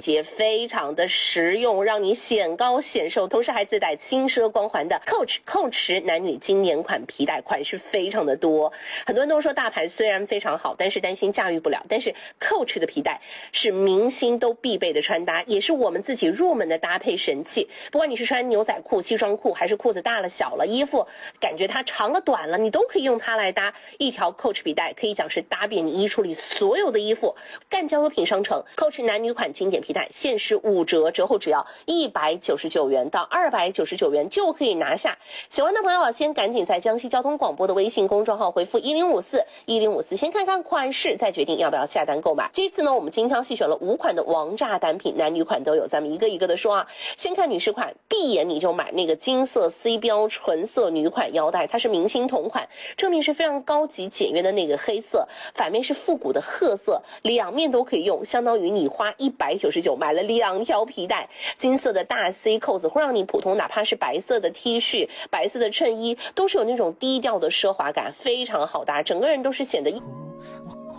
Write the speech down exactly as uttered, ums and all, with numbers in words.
洁，非常的实用，让你显高显瘦，同时还自带轻奢光环的 Coach 蔻驰男女经典款皮带，款式非常的多。很多人都说大牌虽然非常好，但是担心驾驭不了，但是 Coach 的皮带是明星都必备的穿搭，也是我们自己入门的搭配神器。不管你是穿牛仔裤、西装裤，还是裤子大了小了，衣服感觉它长了短了，你都可以用它来搭。一条 Coach 皮带可以讲是搭遍你衣橱里所有的衣服。干交优品商城 Coach 男女款经典皮带限时五折，折后只要一百九十九元到二百九十九元就可以拿下。喜欢的朋友先赶紧在江西交通广播的微信公众号回复一零五四一零五四，先看看款式，再决定要不要下单购买。这次呢，我们精挑细选了五款的王炸单品，男女款都有，咱们一个一个的说啊。先看女士款，闭眼你就买那个金色 C 标纯色女款腰带，它是明星同款，正面是非常高级简约的那个黑色，反面是复古的褐色，两面都可以用，相当于你花一百九十九买了两条皮带。金色的大 C 扣子会让你普通哪怕是白色的 T 恤、白色的衬衣都是有那种低调的奢华感，非常好搭，整个人都是显得